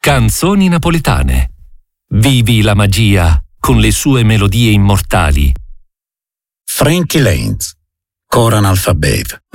Canzoni napoletane. Vivi la magia con le sue melodie immortali. Frankie Lanes, Coro Analphabet.